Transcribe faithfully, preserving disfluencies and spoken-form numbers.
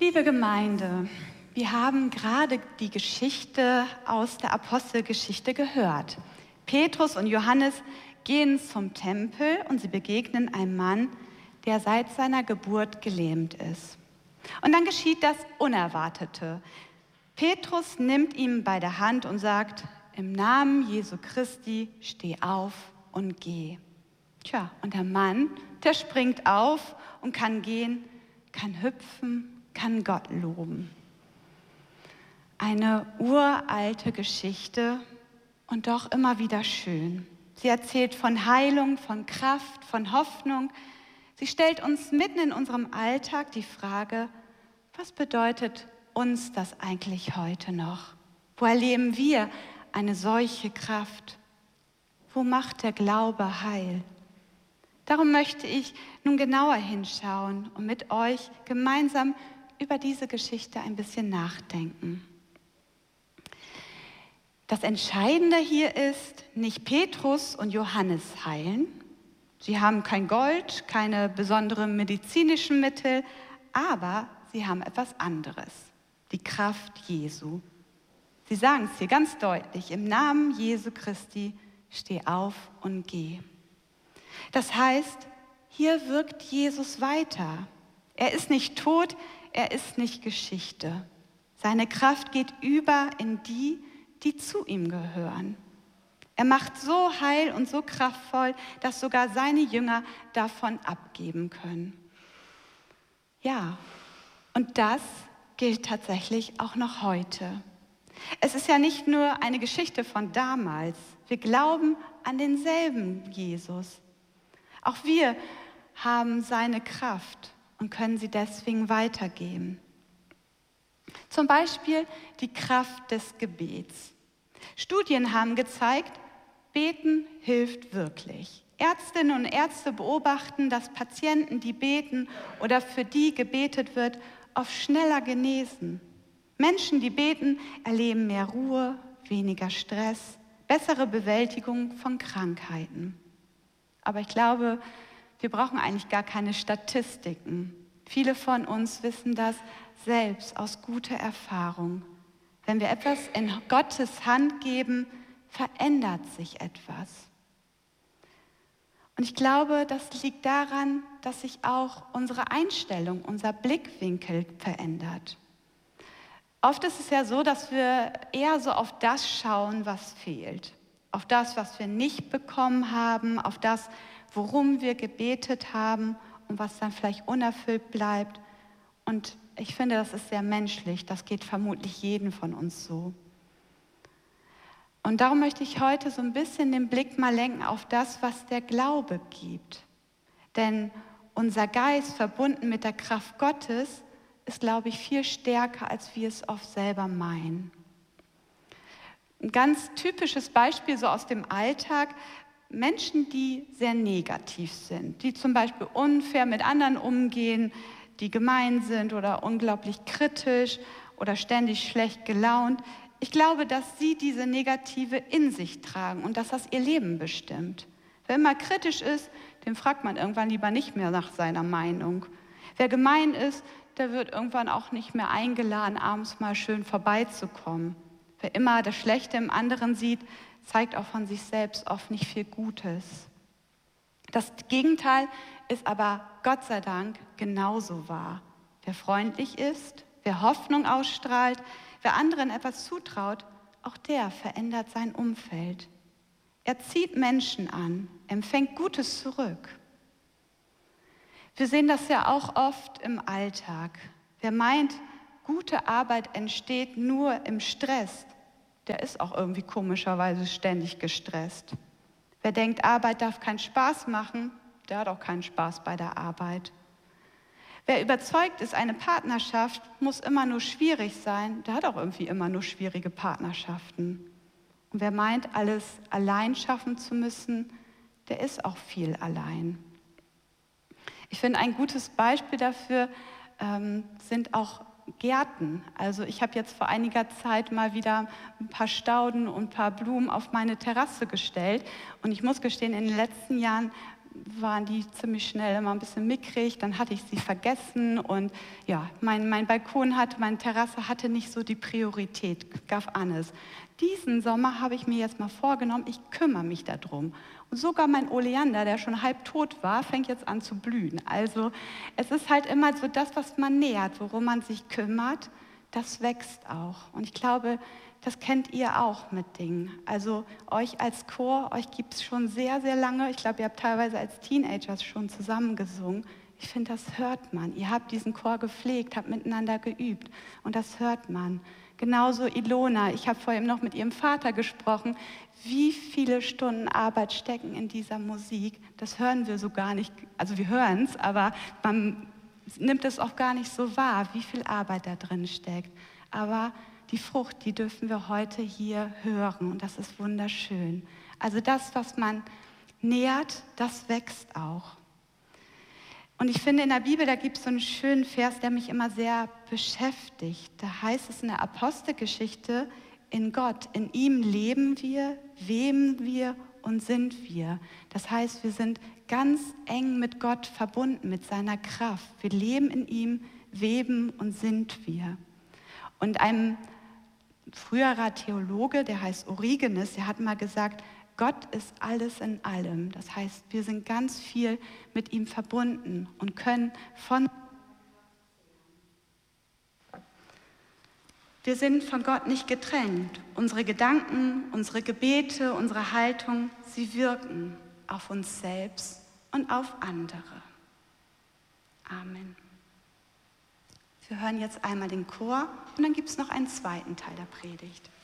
Liebe Gemeinde, wir haben gerade die Geschichte aus der Apostelgeschichte gehört. Petrus und Johannes gehen zum Tempel und sie begegnen einem Mann, der seit seiner Geburt gelähmt ist. Und dann geschieht das Unerwartete. Petrus nimmt ihn bei der Hand und sagt: Im Namen Jesu Christi, steh auf und geh. Tja, und der Mann, der springt auf und kann gehen, kann hüpfen, kann Gott loben. Eine uralte Geschichte und doch immer wieder schön. Sie erzählt von Heilung, von Kraft, von Hoffnung. Sie stellt uns mitten in unserem Alltag die Frage: Was bedeutet uns das eigentlich heute noch? Wo erleben wir eine solche Kraft? Wo macht der Glaube Heil? Darum möchte ich nun genauer hinschauen und mit euch gemeinsam über diese Geschichte ein bisschen nachdenken. Das Entscheidende hier ist, nicht Petrus und Johannes heilen. Sie haben kein Gold, keine besonderen medizinischen Mittel, aber sie haben etwas anderes: die Kraft Jesu. Sie sagen es hier ganz deutlich: Im Namen Jesu Christi, steh auf und geh. Das heißt, hier wirkt Jesus weiter. Er ist nicht tot, er ist nicht Geschichte. Seine Kraft geht über in die, die zu ihm gehören. Er macht so heil und so kraftvoll, dass sogar seine Jünger davon abgeben können. Ja, und das gilt tatsächlich auch noch heute. Es ist ja nicht nur eine Geschichte von damals. Wir glauben an denselben Jesus. Auch wir haben seine Kraft und können sie deswegen weitergeben. Zum Beispiel die Kraft des Gebets. Studien haben gezeigt, Beten hilft wirklich. Ärztinnen und Ärzte beobachten, dass Patienten, die beten oder für die gebetet wird, oft schneller genesen. Menschen, die beten, erleben mehr Ruhe, weniger Stress, bessere Bewältigung von Krankheiten. Aber ich glaube, wir brauchen eigentlich gar keine Statistiken. Viele von uns wissen das selbst aus guter Erfahrung. Wenn wir etwas in Gottes Hand geben, verändert sich etwas. Und ich glaube, das liegt daran, dass sich auch unsere Einstellung, unser Blickwinkel verändert. Oft ist es ja so, dass wir eher so auf das schauen, was fehlt. Auf das, was wir nicht bekommen haben, auf das, worum wir gebetet haben und was dann vielleicht unerfüllt bleibt. Und ich finde, das ist sehr menschlich. Das geht vermutlich jedem von uns so. Und darum möchte ich heute so ein bisschen den Blick mal lenken auf das, was der Glaube gibt. Denn unser Geist, verbunden mit der Kraft Gottes, ist, glaube ich, viel stärker, als wir es oft selber meinen. Ein ganz typisches Beispiel so aus dem Alltag: Menschen, die sehr negativ sind, die zum Beispiel unfair mit anderen umgehen, die gemein sind oder unglaublich kritisch oder ständig schlecht gelaunt. Ich glaube, dass sie diese Negative in sich tragen und dass das ihr Leben bestimmt. Wer immer kritisch ist, den fragt man irgendwann lieber nicht mehr nach seiner Meinung. Wer gemein ist, der wird irgendwann auch nicht mehr eingeladen, abends mal schön vorbeizukommen. Wer immer das Schlechte im anderen sieht, zeigt auch von sich selbst oft nicht viel Gutes. Das Gegenteil ist aber Gott sei Dank genauso wahr. Wer freundlich ist, wer Hoffnung ausstrahlt, wer anderen etwas zutraut, auch der verändert sein Umfeld. Er zieht Menschen an, empfängt Gutes zurück. Wir sehen das ja auch oft im Alltag. Wer meint, gute Arbeit entsteht nur im Stress, der ist auch irgendwie komischerweise ständig gestresst. Wer denkt, Arbeit darf keinen Spaß machen, der hat auch keinen Spaß bei der Arbeit. Wer überzeugt ist, eine Partnerschaft muss immer nur schwierig sein, der hat auch irgendwie immer nur schwierige Partnerschaften. Und wer meint, alles allein schaffen zu müssen, der ist auch viel allein. Ich finde, ein gutes Beispiel dafür ähm, sind auch Gärten. Also ich habe jetzt vor einiger Zeit mal wieder ein paar Stauden und ein paar Blumen auf meine Terrasse gestellt. Und ich muss gestehen, in den letzten Jahren waren die ziemlich schnell immer ein bisschen mickrig, dann hatte ich sie vergessen und ja, mein, mein Balkon hatte, meine Terrasse hatte nicht so die Priorität, gab alles. Diesen Sommer habe ich mir jetzt mal vorgenommen, ich kümmere mich darum. Und sogar mein Oleander, der schon halb tot war, fängt jetzt an zu blühen. Also es ist halt immer so das, was man nährt, worum man sich kümmert, das wächst auch. Und ich glaube, das kennt ihr auch mit Dingen. Also euch als Chor, euch gibt es schon sehr, sehr lange. Ich glaube, ihr habt teilweise als Teenagers schon zusammengesungen. Ich finde, das hört man. Ihr habt diesen Chor gepflegt, habt miteinander geübt und das hört man. Genauso Ilona, ich habe vorhin noch mit ihrem Vater gesprochen, wie viele Stunden Arbeit stecken in dieser Musik. Das hören wir so gar nicht, also wir hören es, aber man nimmt es auch gar nicht so wahr, wie viel Arbeit da drin steckt. Aber die Frucht, die dürfen wir heute hier hören und das ist wunderschön. Also das, was man nährt, das wächst auch. Und ich finde in der Bibel, da gibt es so einen schönen Vers, der mich immer sehr beschäftigt. Da heißt es in der Apostelgeschichte, in Gott, in ihm leben wir, weben wir und sind wir. Das heißt, wir sind ganz eng mit Gott verbunden, mit seiner Kraft. Wir leben in ihm, weben und sind wir. Und ein früherer Theologe, der heißt Origenes, der hat mal gesagt, Gott ist alles in allem. Das heißt, wir sind ganz viel mit ihm verbunden und können von... Wir sind von Gott nicht getrennt. Unsere Gedanken, unsere Gebete, unsere Haltung, sie wirken auf uns selbst und auf andere. Amen. Wir hören jetzt einmal den Chor und dann gibt es noch einen zweiten Teil der Predigt.